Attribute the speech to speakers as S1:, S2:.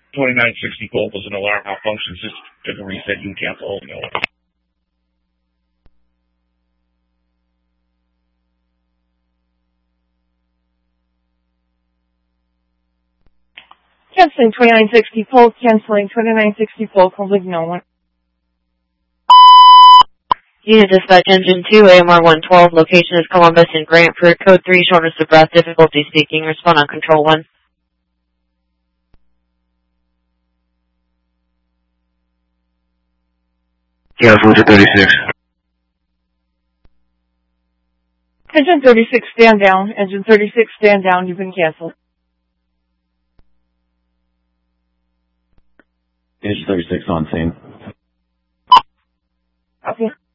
S1: 2960 volt was an alarm malfunction. Just took a reset. You can cancel. No.
S2: Canceling 2960 volt, canceling 2960 volt, holding no one.
S3: Unit dispatch engine 2, AMR 112, location is Columbus and Grant, for code 3, shortness of breath, difficulty speaking, respond on control 1.
S4: Yeah, Fuji 36.
S2: Engine 36, stand down. Engine 36, stand down. You've been canceled.
S4: Engine 36 on scene.
S2: Okay.